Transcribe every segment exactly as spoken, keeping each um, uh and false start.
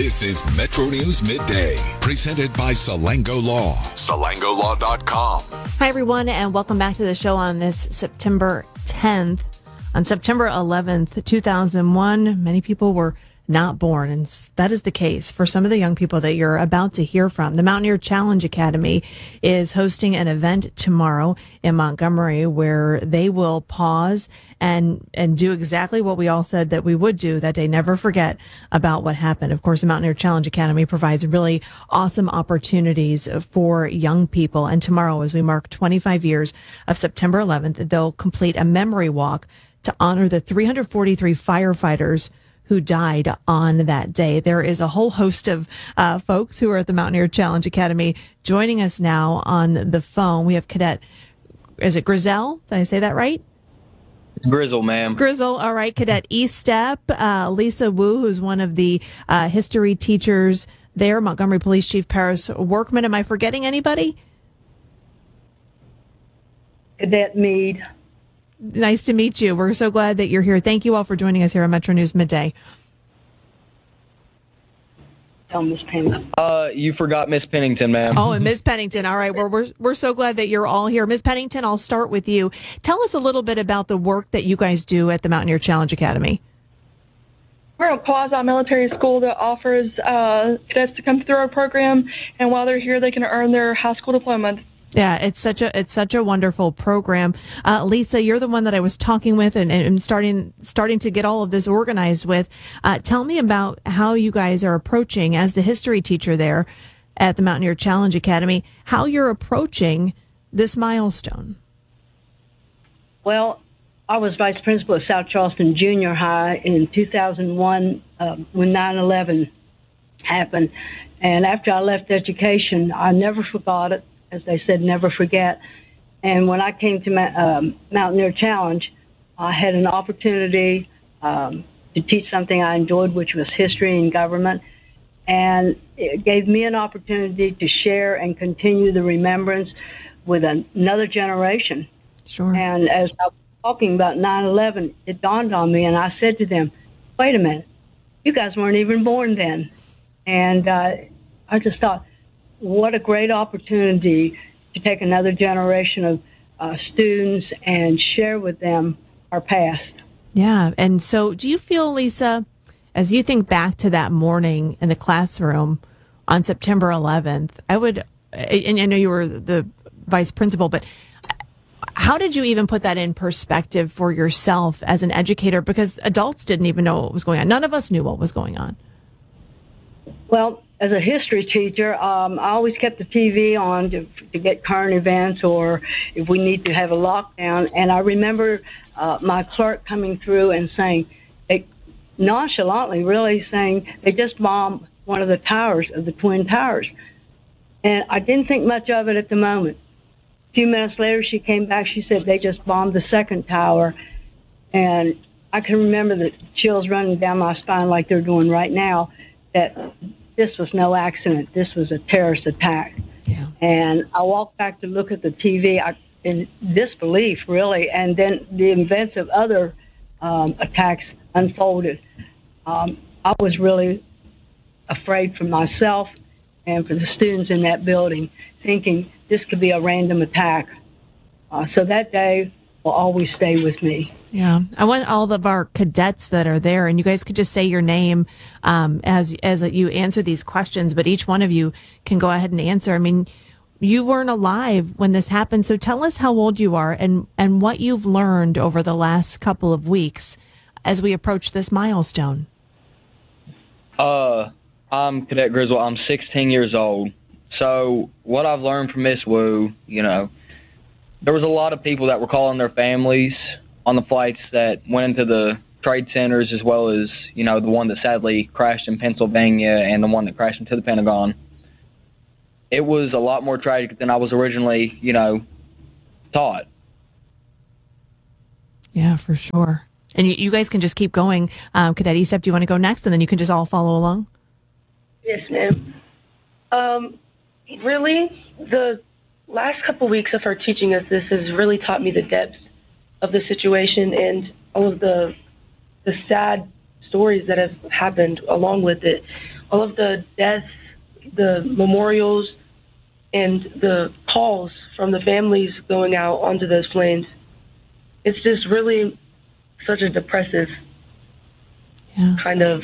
This is Metro News Midday, presented by Salango Law. Salango Law dot com. Hi, everyone, and welcome back to the show on this September tenth. On September eleventh, two thousand one, many people were not born, and that is the case for some of the young people that you're about to hear from. The Mountaineer Challenge Academy is hosting an event tomorrow in Montgomery where they will pause and and do exactly what we all said that we would do that day, never forget about what happened. Of course, the Mountaineer Challenge Academy provides really awesome opportunities for young people. And tomorrow, as we mark twenty-five years of September eleventh, they'll complete a memory walk to honor the three hundred forty-three firefighters who died on that day. There is a whole host of uh, folks who are at the Mountaineer Challenge Academy joining us now on the phone. We have Cadet, is it Grizzell? Did I say that right? It's Grizzle, ma'am. Grizzle, all right. Cadet E-Step, uh, Lisa Wu, who's one of the uh, history teachers there, Montgomery Police Chief Paris Workman. Am I forgetting anybody? Cadet Meade. Nice to meet you. We're so glad that you're here. Thank you all for joining us here on Metro News Midday. Oh, Miss Pennington. Uh, you forgot Miss Pennington, ma'am. Oh, and Miss Pennington. All right. Well, we're we're so glad that you're all here. Miss Pennington, I'll start with you. Tell us a little bit about the work that you guys do at the Mountaineer Challenge Academy. We're a quasi-military school that offers uh, cadets to come through our program, and while they're here, they can earn their high school diploma. Yeah, it's such a it's such a wonderful program. Uh, Lisa, you're the one that I was talking with and, and starting starting to get all of this organized with. Uh, tell me about how you guys are approaching, as the history teacher there at the Mountaineer Challenge Academy, how you're approaching this milestone. Well, I was vice principal at South Charleston Junior High in two thousand one uh, when nine eleven happened. And after I left education, I never forgot it. As they said, never forget. And when I came to um, Mountaineer Challenge, I had an opportunity um, to teach something I enjoyed, which was history and government. And it gave me an opportunity to share and continue the remembrance with another generation. Sure. And as I was talking about nine eleven, it dawned on me, and I said to them, wait a minute, you guys weren't even born then. And uh, I just thought, what a great opportunity to take another generation of uh, students and share with them our past. Yeah. And so do you feel, Lisa, as you think back to that morning in the classroom on September eleventh, I would, and I know you were the vice principal, but how did you even put that in perspective for yourself as an educator? Because adults didn't even know what was going on. None of us knew what was going on. Well, as a history teacher, um, I always kept the T V on to, to get current events or if we need to have a lockdown. And I remember uh, my clerk coming through and saying, they, nonchalantly really saying, they just bombed one of the towers of the Twin Towers. And I didn't think much of it at the moment. A few minutes later, she came back. She said they just bombed the second tower. And I can remember the chills running down my spine like they're doing right now, that this was no accident. This was a terrorist attack. Yeah. And I walked back to look at the T V I, in disbelief, really. And then the events of other um, attacks unfolded. Um, I was really afraid for myself and for the students in that building, thinking this could be a random attack. Uh, so that day will always stay with me. Yeah, I want all of our cadets that are there, and you guys could just say your name um, as as you answer these questions, but each one of you can go ahead and answer. I mean, you weren't alive when this happened, so tell us how old you are and, and what you've learned over the last couple of weeks as we approach this milestone. Uh, I'm Cadet Grizzle. I'm sixteen years old. So what I've learned from Miss Wu, you know, there was a lot of people that were calling their families on the flights that went into the trade centers, as well as, you know, the one that sadly crashed in Pennsylvania and the one that crashed into the Pentagon. It was a lot more tragic than I was originally, you know, taught. Yeah, for sure. And you, you guys can just keep going. Um, Cadet E-Step, do you want to go next? And then you can just all follow along. Yes, ma'am. Um, really, the last couple weeks of her teaching us this has really taught me the depth of the situation and all of the the sad stories that have happened along with it. all of the deaths, the memorials, and the calls from the families going out onto those planes. It's just really such a depressive Yeah. kind of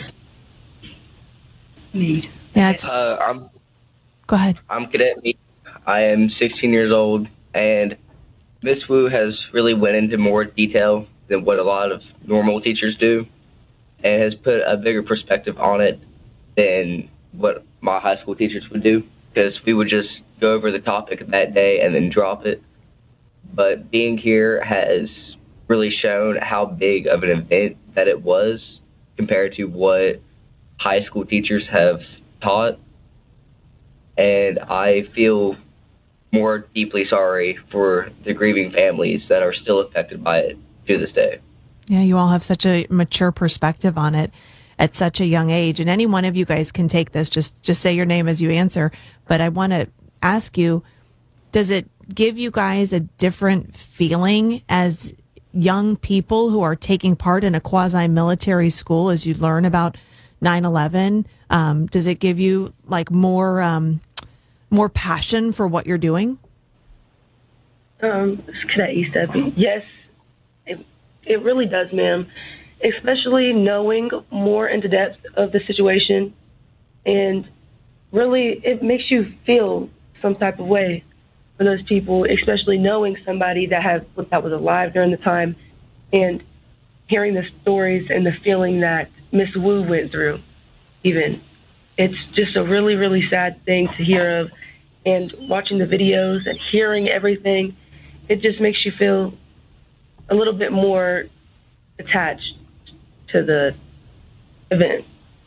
need. Yeah. It's, Uh, I'm go ahead. I'm Cadet Meek. I am sixteen years old, and Miss Wu has really went into more detail than what a lot of normal teachers do, and has put a bigger perspective on it than what my high school teachers would do, because we would just go over the topic that day and then drop it. But being here has really shown how big of an event that it was compared to what high school teachers have taught. And I feel more deeply sorry for the grieving families that are still affected by it to this day. Yeah, you all have such a mature perspective on it at such a young age. And any one of you guys can take this. Just just say your name as you answer. But I want to ask you, does it give you guys a different feeling as young people who are taking part in a quasi-military school as you learn about nine eleven? Um, does it give you like more um, more passion for what you're doing? Um, Cadet East, yes, it, it really does, ma'am. Especially knowing more into depth of the situation, and really it makes you feel some type of way for those people, especially knowing somebody that has that was alive during the time, and hearing the stories and the feeling that Miss Wu went through. Even it's just a really, really sad thing to hear of, and watching the videos and hearing everything, it just makes you feel a little bit more attached to the event.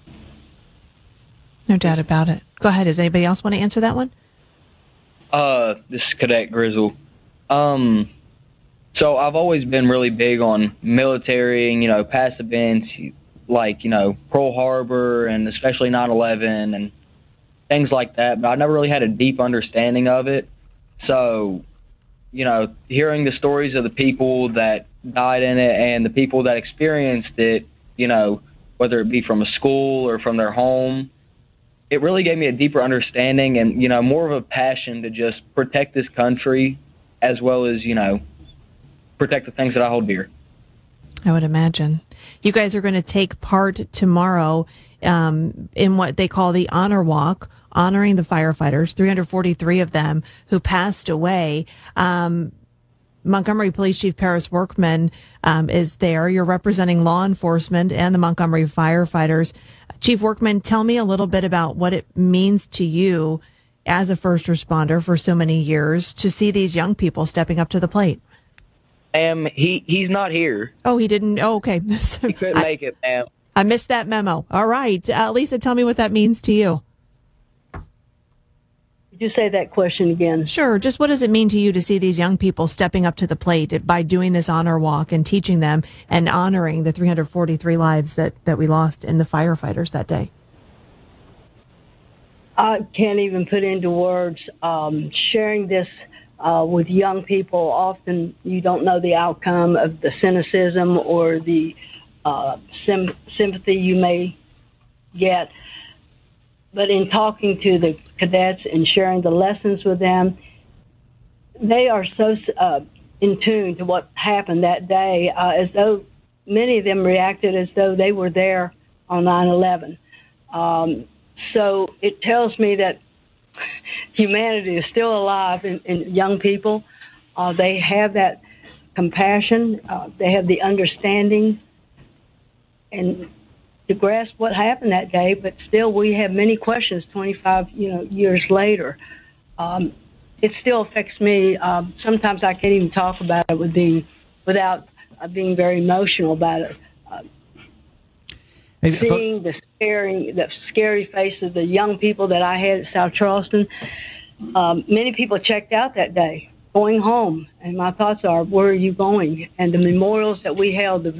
No doubt about it. Go ahead. Does anybody else want to answer that one? Uh, this is Cadet Grizzle. Um, so I've always been really big on military and, you know, past events like, you know, Pearl Harbor and especially nine eleven and things like that, but I never really had a deep understanding of it. So, you know, hearing the stories of the people that died in it and the people that experienced it, you know, whether it be from a school or from their home, it really gave me a deeper understanding and, you know, more of a passion to just protect this country as well as, you know, protect the things that I hold dear. I would imagine. You guys are going to take part tomorrow um, in what they call the Honor Walk, honoring the firefighters, three hundred forty-three of them who passed away. Um, Montgomery Police Chief Paris Workman um, is there. You're representing law enforcement and the Montgomery firefighters. Chief Workman, tell me a little bit about what it means to you as a first responder for so many years to see these young people stepping up to the plate. Um, he, he's not here. Oh, he didn't. Oh, okay. He couldn't I, make it, ma'am. I missed that memo. All right. Uh, Lisa, tell me what that means to you. Could you say that question again? Sure. Just what does it mean to you to see these young people stepping up to the plate by doing this honor walk and teaching them and honoring the three hundred forty-three lives that, that we lost in the firefighters that day? I can't even put into words. Um, sharing this uh, with young people, often you don't know the outcome of the cynicism or the uh, sim- sympathy you may get. But in talking to the cadets and sharing the lessons with them, they are so uh, in tune to what happened that day, uh, as though many of them reacted as though they were there on nine eleven. Um, so it tells me that humanity is still alive in, in young people. Uh, they have that compassion. Uh, they have the understanding and to grasp what happened that day, but still we have many questions twenty-five you know, years later. Um, it still affects me. Um, sometimes I can't even talk about it with being, without uh, being very emotional about it. Uh, Hey, seeing the scary, the scary face of the young people that I had at South Charleston, um, many people checked out that day, going home. And my thoughts are, where are you going? And the memorials that we held, the